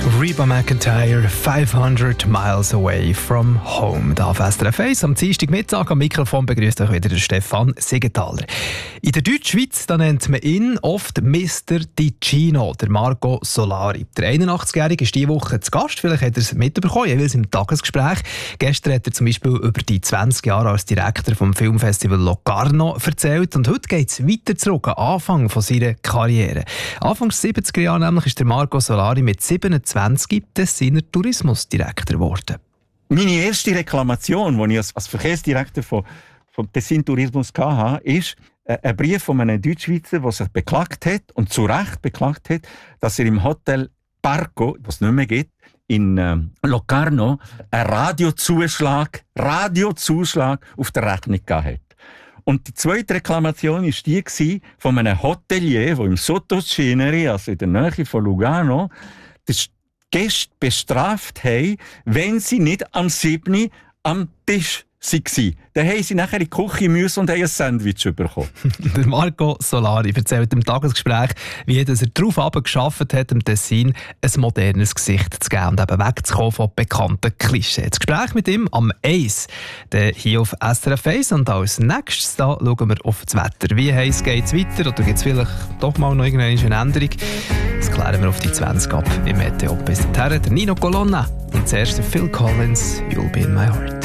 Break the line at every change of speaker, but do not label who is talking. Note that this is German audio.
Reba McEntire, 500 Miles Away from Home. Da auf SRF 1 am Dienstagmittag am Mikrofon begrüßt euch wieder Stefan Siegenthaler. In der Deutschschweiz da nennt man ihn oft Mr. Ticino, der Marco Solari. Der 81-Jährige ist diese Woche zu Gast, vielleicht hat er es mitbekommen, jeweils im Tagesgespräch. Gestern hat er zum Beispiel über die 20 Jahre als Direktor vom Filmfestival Locarno erzählt und heute geht es weiter zurück, am Anfang von seiner Karriere. Anfangs 70er Jahre nämlich ist der Marco Solari mit 27 Tessiner Tourismusdirektor geworden.
Meine erste Reklamation, die ich als Verkehrsdirektor vom Tessin Tourismus hatte, ist ein Brief von einem Deutschschweizer, der sich beklagt hat, und zu Recht beklagt hat, dass er im Hotel Parco, was es nicht mehr gibt, in Locarno, einen Radiozuschlag auf der Rechnung gehabt hat. Und die zweite Reklamation war die von einem Hotelier, der im Sottoceneri, also in der Nähe von Lugano, die Gäste bestraft haben, wenn sie nicht am 7. am Tisch waren. Dann haben sie nachher in die Küche müssen und haben ein Sandwich bekommen.
Der Marco Solari erzählt im Tagesgespräch, wie er darauf geschafft hat, dem Tessin ein modernes Gesicht zu geben und eben wegzukommen von bekannten Klischees. Das Gespräch mit ihm am 1, hier auf SRF 1. Und als nächstes da schauen wir auf das Wetter. Wie heiß geht es weiter oder gibt es vielleicht doch mal noch irgendeine Änderung? Das klären wir auf die 20 ab im Meteo. Bis dahin der Nino Colonna und zuerst Phil Collins, You'll Be in My Heart.